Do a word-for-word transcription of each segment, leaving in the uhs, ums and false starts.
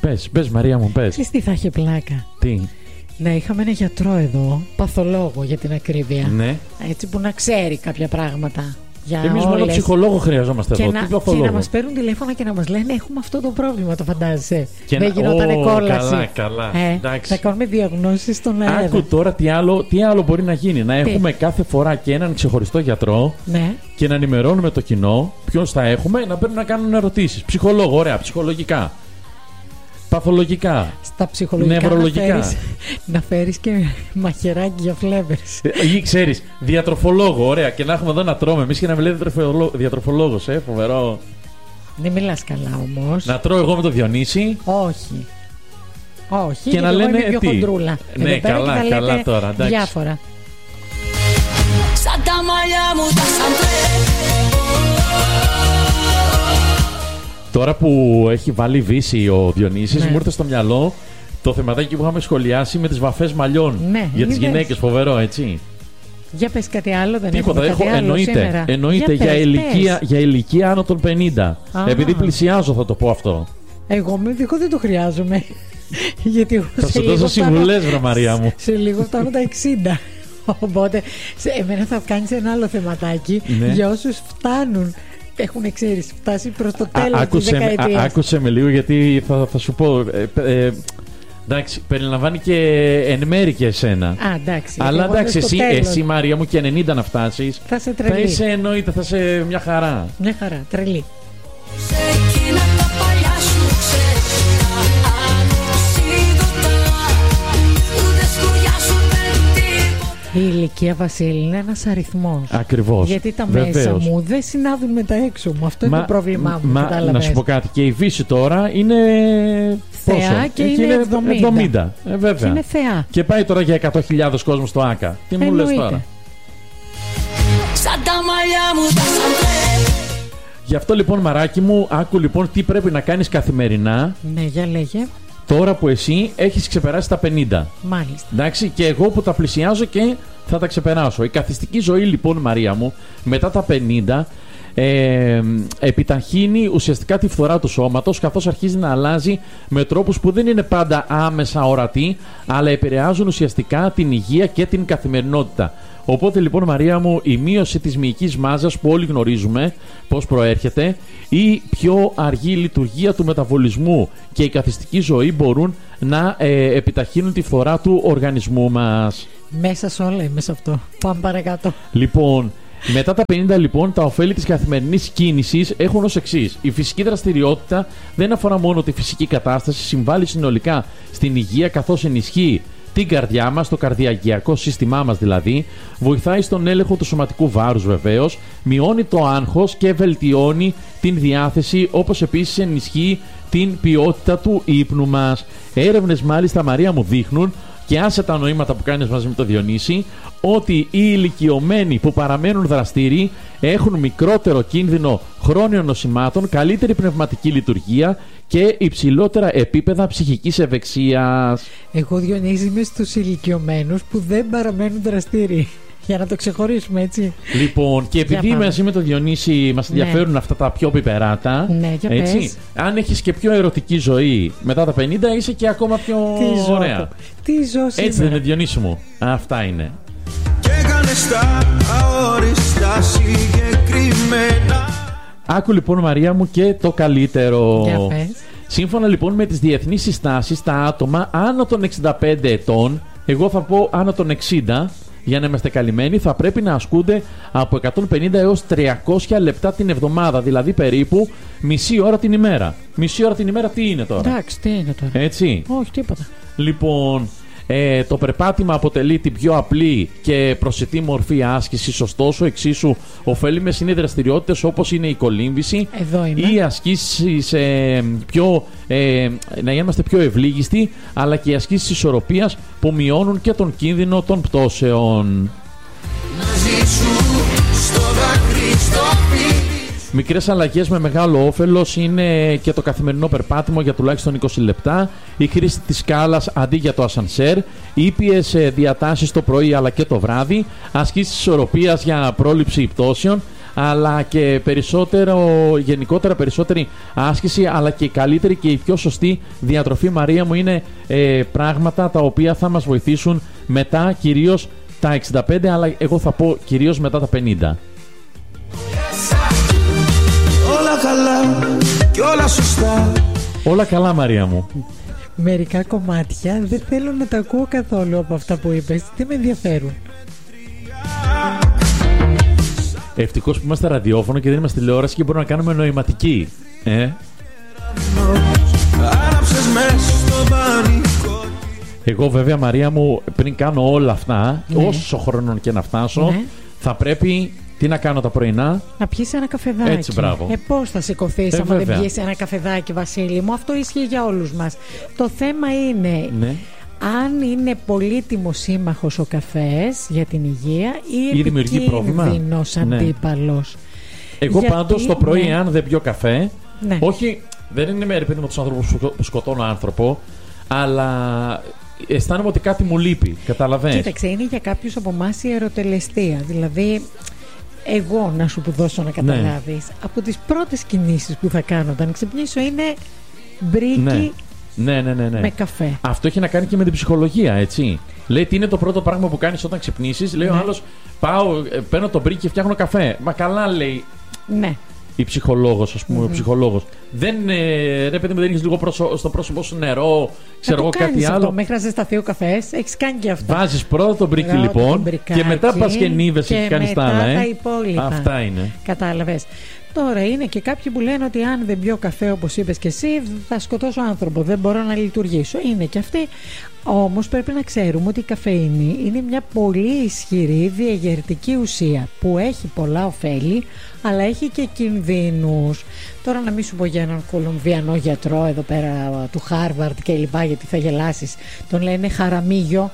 Πες, πες Μαρία μου, πες. Ξέρεις τι θα είχε πλάκα? Τι? Ναι, είχαμε ένα γιατρό εδώ, παθολόγο για την ακρίβεια. Ναι. Έτσι που να ξέρει κάποια πράγματα. Εμείς μόνο ψυχολόγο χρειαζόμαστε και εδώ. Να, τι και να μας παίρνουν τηλέφωνα και να μας λένε έχουμε αυτό το πρόβλημα, το φαντάζεσαι. Και δεν να... γινότανε oh, κόλαση. Καλά, καλά. Ε, θα κάνουμε διαγνώσεις στον αέρα. Άκου τώρα τι άλλο, τι άλλο μπορεί να γίνει. Να τι? έχουμε κάθε φορά και έναν ξεχωριστό γιατρό, ναι. και να ενημερώνουμε το κοινό ποιον θα έχουμε, να παίρνουν να κάνουν ερωτήσεις. Ψυχολόγο, ωραία, ψυχολογικά. Παθολογικά. Στα ψυχολογικά. Νευρολογικά. Να φέρεις, να φέρεις και μαχαιράκι για φλέβερς. Ή ξέρεις, διατροφολόγο, ωραία. Και να έχουμε εδώ να τρώμε. Εμείς και να μιλάει διατροφολόγος, ε, φοβερό. Δεν μιλάς καλά όμως. Να τρώω εγώ με το Διονύση. Όχι. Όχι. Και να λένε πιο τι. Χοντρούλα. Ναι, καλά, καλά τώρα. Εντάξει. Διάφορα. Σαν τα μαλλιά μου τα σαντρέ. Τώρα που έχει βάλει βύση ο Διονύσης, ναι. μου ήρθε στο μυαλό το θεματάκι που είχαμε σχολιάσει με τις βαφές μαλλιών. Ναι, για τις γυναίκες, φοβερό, έτσι. Για πες κάτι άλλο, δεν Τίποτα, έχω, κάτι άλλο εννοείται, σήμερα. εννοείται για, για, πες, ηλικία, πες. για ηλικία άνω των πενήντα. Α. Επειδή πλησιάζω θα το πω αυτό. Εγώ, εγώ δεν το χρειάζομαι. Γιατί εγώ θα σου δώσω συμβουλές, βρε Μαρία μου. Σε λίγο φτάνω τα εξήντα. Οπότε, σε, εμένα θα κάνεις ένα άλλο θεματάκι, ναι. για όσους φτάνουν. Έχουν, ξέρεις, φτάσει προς το τέλος α, της δεκαετίας. Α, άκουσε με λίγο, γιατί θα, θα σου πω. Ε, ε, εντάξει, περιλαμβάνει και εν μέρη και εσένα. Α, εντάξει. Αλλά εντάξει, εσύ, εσύ Μαρία μου, και ενενήντα να φτάσεις. Θα σε τρελή. Θα είσαι, εννοείται, θα είσαι μια χαρά. Μια χαρά, τρελή. Η ηλικία, Βασίλη, είναι ένας αριθμός. Ακριβώς. Γιατί τα Βεβαίως. μέσα μου δεν συνάδουν με τα έξω μου. Αυτό μα, είναι το πρόβλημά μου. Μα, να σου πω κάτι. Και η Βύση τώρα είναι. Θεά πόσο? Και είναι εβδομήντα. εβδομήντα. Ε, βέβαια. Και είναι θεά. Και πάει τώρα για εκατό χιλιάδες κόσμο στο ΆΚΑ. Τι μου λες τώρα? Σαν τα μαλλιά μου τα σαντρέ. Γι' αυτό λοιπόν, μαράκι μου, άκου λοιπόν τι πρέπει να κάνεις καθημερινά. Ναι, για λέγε. Τώρα που εσύ έχεις ξεπεράσει τα πενήντα. Μάλιστα. Εντάξει, και εγώ που τα πλησιάζω και θα τα ξεπεράσω. Η καθιστική ζωή λοιπόν, Μαρία μου, μετά τα πενήντα ε, επιταχύνει ουσιαστικά τη φθορά του σώματος, καθώς αρχίζει να αλλάζει με τρόπους που δεν είναι πάντα άμεσα ορατοί, αλλά επηρεάζουν ουσιαστικά την υγεία και την καθημερινότητα. Οπότε λοιπόν, Μαρία μου, η μείωση της μυϊκής μάζας που όλοι γνωρίζουμε πώς προέρχεται, η πιο αργή λειτουργία του μεταβολισμού και η καθιστική ζωή μπορούν να ε, επιταχύνουν τη φθορά του οργανισμού μας. Μέσα σε όλα είμαι σε αυτό. Πάμε παρακάτω. Λοιπόν, μετά τα πενήντα λοιπόν, τα ωφέλη της καθημερινής κίνησης έχουν ως εξής. Η φυσική δραστηριότητα δεν αφορά μόνο τη φυσική κατάσταση, συμβάλλει συνολικά στην υγεία, καθώς ενισχύει την καρδιά μας, το καρδιαγγειακό σύστημά μας δηλαδή, βοηθάει στον έλεγχο του σωματικού βάρους βεβαίως, μειώνει το άγχος και βελτιώνει την διάθεση, όπως επίσης ενισχύει την ποιότητα του ύπνου μας. Έρευνες μάλιστα, Μαρία μου, δείχνουν, και άσε τα νοήματα που κάνεις μαζί με το Διονύση, ότι οι ηλικιωμένοι που παραμένουν δραστήριοι έχουν μικρότερο κίνδυνο χρόνιων νοσημάτων, καλύτερη πνευματική λειτουργία και υψηλότερα επίπεδα ψυχικής ευεξίας. Εγώ, Διονύση, είμαι στους ηλικιωμένους που δεν παραμένουν δραστήριοι. Για να το ξεχωρίσουμε, έτσι. Λοιπόν, και επειδή μαζί με το Διονύση μας ενδιαφέρουν, ναι, αυτά τα πιο πιπεράτα, ναι, για έτσι, πες. Αν έχεις και πιο ερωτική ζωή μετά τα πενήντα, είσαι και ακόμα πιο Τι ωραία. Ζω, τι ζω σήμερα. Έτσι δεν είναι, Διονύση μου? Αυτά είναι. Και έκανες τα αόριστα συγκεκριμένα. Άκου λοιπόν, Μαρία μου, και το καλύτερο. Για πες. Σύμφωνα λοιπόν με τις διεθνείς συστάσεις, τα άτομα άνω των εξήντα πέντε ετών, εγώ θα πω άνω των εξήντα, για να είμαστε καλυμμένοι, θα πρέπει να ασκούνται από εκατόν πενήντα έως τριακόσια λεπτά την εβδομάδα, δηλαδή περίπου μισή ώρα την ημέρα. Μισή ώρα την ημέρα τι είναι τώρα? Εντάξει, τι είναι τώρα? Έτσι. Όχι, τίποτα. Λοιπόν, ε, το περπάτημα αποτελεί την πιο απλή και προσιτή μορφή άσκησης, ωστόσο εξίσου ωφέλιμες είναι οι δραστηριότητες όπως είναι η κολύμβηση ή ασκήσεις ε, πιο, ε, να είμαστε πιο ευλίγιστοι, αλλά και οι ασκήσεις ισορροπίας που μειώνουν και τον κίνδυνο των πτώσεων. Μικρές αλλαγές με μεγάλο όφελος είναι και το καθημερινό περπάτημα για τουλάχιστον είκοσι λεπτά, η χρήση της σκάλας αντί για το ασανσέρ, ήπιες διατάσεις το πρωί αλλά και το βράδυ, ασκήσεις ισορροπίας για πρόληψη πτώσεων, αλλά και περισσότερο, γενικότερα περισσότερη άσκηση, αλλά και η καλύτερη και η πιο σωστή διατροφή, Μαρία μου, είναι ε, πράγματα τα οποία θα μας βοηθήσουν μετά, κυρίως τα εξήντα πέντε, αλλά εγώ θα πω κυρίως μετά τα πενήντα. Όλα καλά και όλα σωστά. Όλα καλά, Μαρία μου. Μερικά κομμάτια δεν θέλω να τα ακούω καθόλου από αυτά που είπες. Δεν με ενδιαφέρουν. Ευτυχώς που είμαστε ραδιόφωνο και δεν είμαστε τηλεόραση και μπορούμε να κάνουμε νοηματική. Ε? Εγώ βέβαια, Μαρία μου, πριν κάνω όλα αυτά, ναι, όσο χρόνο και να φτάσω, ναι, θα πρέπει... Τι να κάνω τα πρωινά? Να πιεις ένα καφεδάκι. Έτσι, μπράβο. Ε, πώς θα σηκωθείς ε, άμα δεν πιεις ένα καφεδάκι, Βασίλη μου? Αυτό ισχύει για όλους μας. Το θέμα είναι, ναι, αν είναι πολύτιμος σύμμαχος ο καφές για την υγεία ή, ή επικίνδυνος αντίπαλος. Ναι. Εγώ γιατί, πάντως το πρωί, ναι, αν δεν πιω καφέ, ναι, όχι, δεν είναι με ερπίδι με τους άνθρωπους που σκοτώνω άνθρωπο, αλλά... αισθάνομαι ότι κάτι μου λείπει. Καταλαβαίνεις? Κοίταξε, είναι για κάποιους από εμάς η ερωτελεστία. Δηλαδή, εγώ να σου δώσω να καταλάβεις, ναι, από τις πρώτες κινήσεις που θα κάνω όταν ξυπνήσω είναι μπρίκι, ναι, ναι, ναι, ναι, ναι, με καφέ. Αυτό έχει να κάνει και με την ψυχολογία, έτσι. Λέει τι είναι το πρώτο πράγμα που κάνεις όταν ξυπνήσεις. Λέει, ναι, ο άλλος, πάω, παίρνω το μπρίκι και φτιάχνω καφέ. Μα καλά, λέει. Ναι. Η ψυχολόγος, ας πούμε, mm-hmm. ο ψυχολόγος. Δεν, ε, ρε παιδί μου, δεν έχεις λίγο πρόσω, στο πρόσωπό σου νερό, ξέρω εγώ κάτι άλλο. Αυτό, μέχρι να ζεσταθεί ο καφές, έχεις κάνει και αυτό. Βάζεις πρώτα τον μπρίκι λοιπόν και μετά πας και νύβεσαι και κάνεις τα άλλα. Ε. Τα υπόλοιπα. Αυτά είναι. Κατάλαβες. Τώρα είναι και κάποιοι που λένε ότι αν δεν πιω καφέ, όπως είπες και εσύ, θα σκοτώσω άνθρωπο, δεν μπορώ να λειτουργήσω. Είναι και αυτοί. Όμως πρέπει να ξέρουμε ότι η καφεΐνη είναι μια πολύ ισχυρή διαγερτική ουσία που έχει πολλά ωφέλη, αλλά έχει και κινδύνους. Τώρα να μην σου πω για έναν Κολομβιανό γιατρό εδώ πέρα του Χάρβαρντ και λοιπά, γιατί θα γελάσεις. Τον λένε Χαραμίγιο.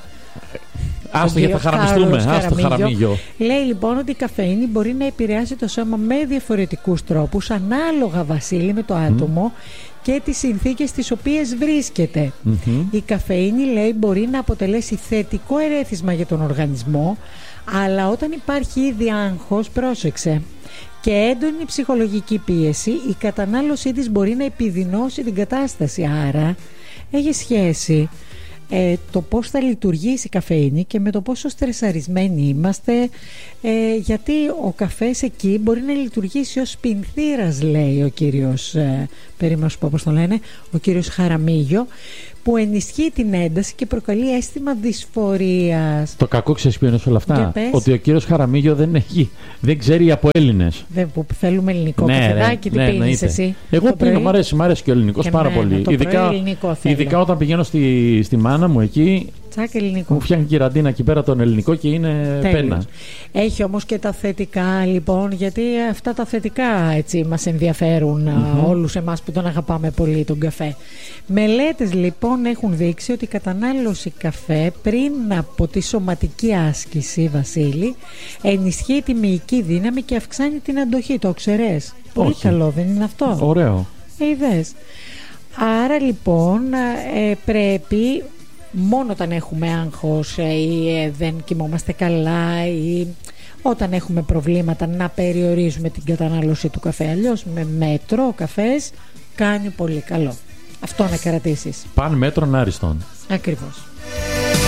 Άστο, γιατί θα χαραμιστούμε. Άστο, Χαραμίγιο. Λέει λοιπόν ότι η καφεΐνη μπορεί να επηρεάσει το σώμα με διαφορετικούς τρόπους, ανάλογα, Βασίλη, με το άτομο mm. και τις συνθήκες στις οποίες βρίσκεται. Mm-hmm. Η καφεΐνη, λέει, μπορεί να αποτελέσει θετικό ερέθισμα για τον οργανισμό, αλλά όταν υπάρχει ήδη άγχος, πρόσεξε, και έντονη ψυχολογική πίεση, η κατανάλωσή της μπορεί να επιδεινώσει την κατάσταση. Άρα έχει σχέση ε, το πώς θα λειτουργήσει η καφεΐνη και με το πόσο στρεσαρισμένοι είμαστε, ε, γιατί ο καφές εκεί μπορεί να λειτουργήσει ως πινθύρας, λέει ο κύριος, ε, περίμενα σου πω πώς τον λένε, ο κύριος Χαραμίγιο, που ενισχύει την ένταση και προκαλεί αίσθημα δυσφορίας. Το κακό, ξέρεις ποιο είναι σε όλα αυτά? Ότι ο κύριος Χαραμίγιο δεν, έχει, δεν ξέρει από Έλληνες. Δεν, που θέλουμε ελληνικό, ναι, καφεδάκι, τι ναι, πίνεις εσύ? Εγώ πίνω, μ' αρέσει, μ' αρέσει και ο ελληνικός και πάρα πολύ. Ειδικά, ειδικά όταν πηγαίνω στη, στη μάνα μου εκεί. Τσάκ ελληνικό. Μου φτιάχνει και η Ραντίνα εκεί πέρα τον ελληνικό και είναι πένα. Έχει όμως και τα θετικά λοιπόν, γιατί αυτά τα θετικά έτσι μας ενδιαφέρουν mm-hmm. όλους εμάς που τον αγαπάμε πολύ τον καφέ. Μελέτες λοιπόν έχουν δείξει ότι η κατανάλωση καφέ πριν από τη σωματική άσκηση, Βασίλη, ενισχύει τη μυϊκή δύναμη και αυξάνει την αντοχή. Το ξέρεις? Πολύ καλό, δεν είναι αυτό? Ωραίο. Ε, είδες. Άρα λοιπόν ε, πρέπει μόνο όταν έχουμε άγχος ή ε, δεν κοιμόμαστε καλά ή όταν έχουμε προβλήματα να περιορίζουμε την κατανάλωση του καφέ. Αλλιώς με μέτρο ο καφές κάνει πολύ καλό. Αυτό να κρατήσεις. Παν μέτρον άριστον. Ακριβώς.